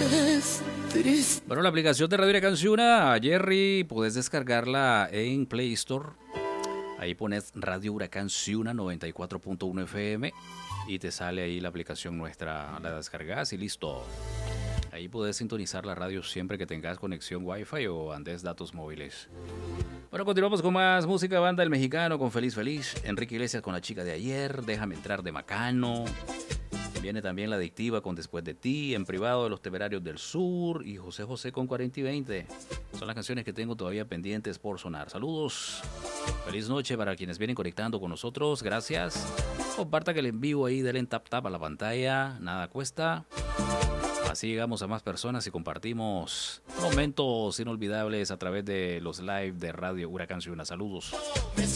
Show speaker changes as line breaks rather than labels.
es triste.
Bueno, la aplicación de Radio Huracán Ciuna, Jerry, puedes descargarla en Play Store. Ahí pones Radio Huracán Ciuna 94.1 FM y te sale ahí la aplicación nuestra. La descargas y listo. Ahí puedes sintonizar la radio siempre que tengas conexión Wi-Fi o andes datos móviles. Bueno, continuamos con más música, banda El Mexicano con Feliz Feliz. Enrique Iglesias con La Chica de Ayer, Déjame Entrar de Macano. Viene también La Adictiva con Después de Ti, En Privado de Los Temerarios del Sur y José José con 40 y 20. Son las canciones que tengo todavía pendientes por sonar. Saludos. Feliz noche para quienes vienen conectando con nosotros. Gracias. Comparta que el en vivo ahí, denle en tap tap a la pantalla. Nada cuesta. Así llegamos a más personas y compartimos momentos inolvidables a través de los live de Radio Huracán Ciuna. Saludos.